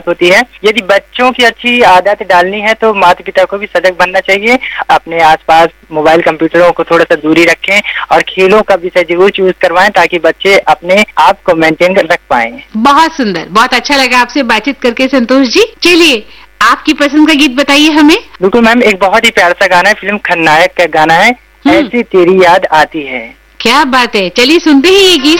बात होती है। यदि बच्चों की अच्छी आदत डालनी है तो माता पिता को भी सजग बनना चाहिए। अपने आसपास मोबाइल कंप्यूटरों को थोड़ा सा दूरी रखें और खेलों का विषय जरूर चूज करवाएं ताकि बच्चे अपने आप को मेंटेन रख पाएं। बहुत सुंदर, बहुत अच्छा लगा आपसे बातचीत करके संतोष जी। चलिए आपकी पसंद का गीत बताइए हमें। बिल्कुल मैम, एक बहुत ही प्यारा सा गाना है, फिल्म खलनायक का गाना है, ऐसी तेरी याद आती है। क्या बात है, चलिए सुनते हैं ये गीत।